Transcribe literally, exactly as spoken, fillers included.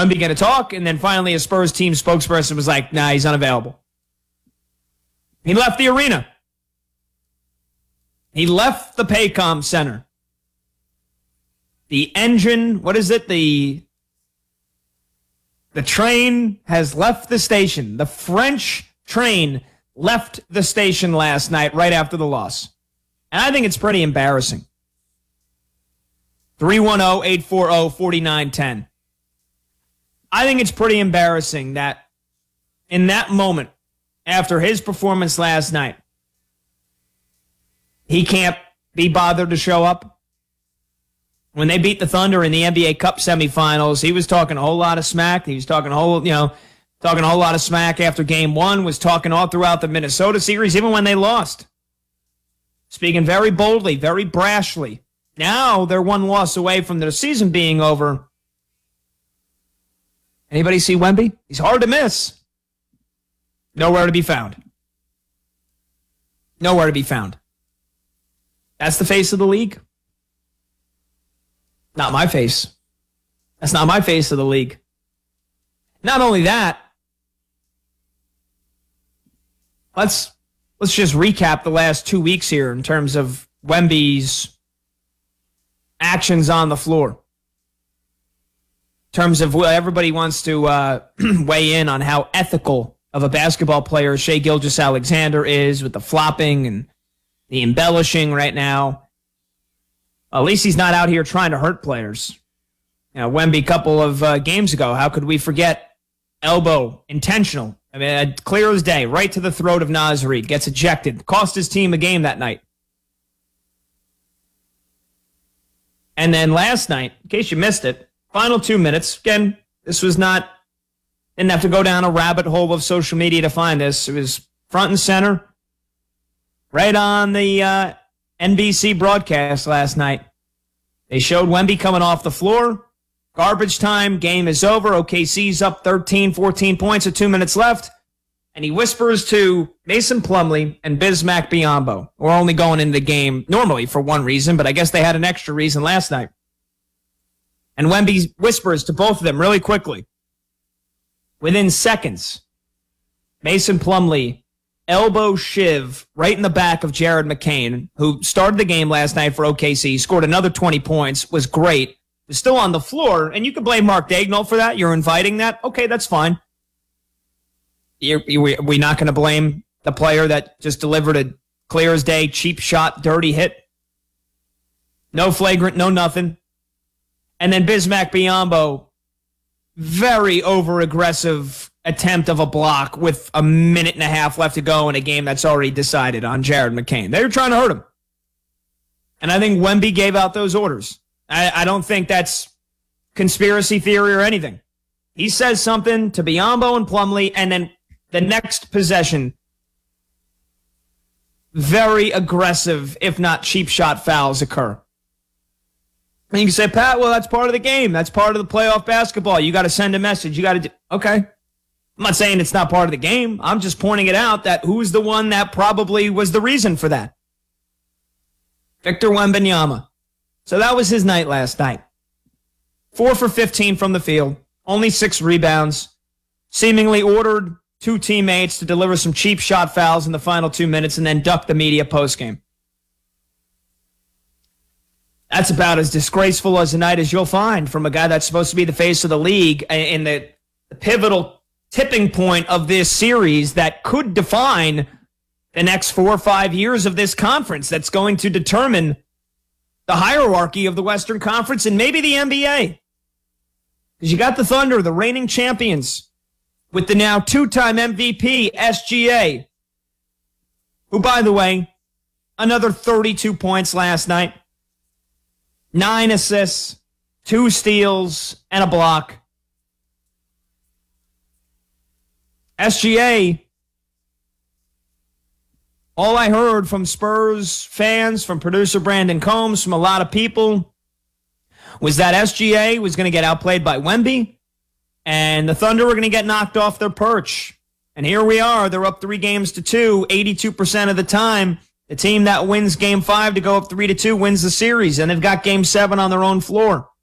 Wemby going to talk? And then finally a Spurs team spokesperson was like, nah, he's unavailable. He left the arena. He left the Paycom Center. The engine, what is it? The, the train has left the station. The French train left the station last night right after the loss. And I think it's pretty embarrassing. three one zero, eight four zero, four nine one zero. I think it's pretty embarrassing that in that moment, after his performance last night, he can't be bothered to show up. When they beat the Thunder in the N B A Cup semifinals, he was talking a whole lot of smack. He was talking a whole, you know, talking a whole lot of smack after game one, was talking all throughout the Minnesota series, even when they lost. Speaking very boldly, very brashly. Now they're one loss away from their season being over. Anybody see Wemby? He's hard to miss. Nowhere to be found. Nowhere to be found. That's the face of the league. Not my face. That's not my face of the league. Not only that, let's let's just recap the last two weeks here in terms of Wemby's actions on the floor. In terms of, well, everybody wants to uh, weigh in on how ethical of a basketball player Shai Gilgeous-Alexander is with the flopping and the embellishing right now. At least he's not out here trying to hurt players. You know, Wemby a couple of uh, games ago, how could we forget elbow, intentional? I mean, clear as day, right to the throat of Naz Reid, gets ejected, cost his team a game that night. And then last night, in case you missed it, final two minutes, again, this was not, didn't have to go down a rabbit hole of social media to find this. It was front and center, right on the uh, N B C broadcast last night. They showed Wemby coming off the floor. Garbage time, game is over. O K C's up thirteen, fourteen points with two minutes left. And he whispers to Mason Plumlee and Bismack Biyombo. We're only going into the game normally for one reason, but I guess they had an extra reason last night. And Wemby whispers to both of them really quickly. Within seconds, Mason Plumlee elbow shiv right in the back of Jared McCain, who started the game last night for O K C, scored another twenty points, was great, was still on the floor, and you can blame Mark Daigneault for that. You're inviting that. Okay, that's fine. You're, you're, we're not going to blame the player that just delivered a clear as day, cheap shot, dirty hit. No flagrant, no nothing. And then Bismack Biyombo, very over-aggressive attempt of a block with a minute and a half left to go in a game that's already decided on Jared McCain. They were trying to hurt him. And I think Wemby gave out those orders. I, I don't think that's conspiracy theory or anything. He says something to Biyombo and Plumlee, and then the next possession, very aggressive, if not cheap shot fouls occur. And you can say, Pat, well, that's part of the game. That's part of the playoff basketball. You got to send a message. You got to do. Okay. I'm not saying it's not part of the game. I'm just pointing it out that who's the one that probably was the reason for that? Victor Wembanyama. So that was his night last night. Four for fifteen from the field. Only six rebounds. Seemingly ordered two teammates to deliver some cheap shot fouls in the final two minutes and then duck the media postgame. That's about as disgraceful as a night as you'll find from a guy that's supposed to be the face of the league in the, the pivotal tipping point of this series that could define the next four or five years of this conference that's going to determine the hierarchy of the Western Conference and maybe the N B A. Because you got the Thunder, the reigning champions, with the now two-time M V P, S G A, who, by the way, another thirty-two points last night, nine assists, two steals, and a block. S G A, all I heard from Spurs fans, from producer Brandon Combs, from a lot of people, was that S G A was going to get outplayed by Wemby, and the Thunder were going to get knocked off their perch. And here we are. They're up three games to two, eighty-two percent of the time. The team that wins game five to go up three to two wins the series, and they've got game seven on their own floor.